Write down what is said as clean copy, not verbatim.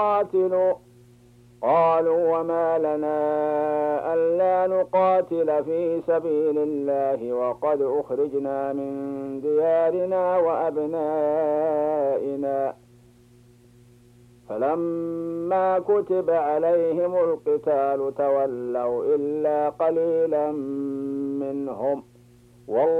قاتلوا قالوا وما لنا ألا نقاتل في سبيل الله وقد أخرجنا من ديارنا وأبنائنا فلما كتب عليهم القتال تولوا إلا قليلا منهم والله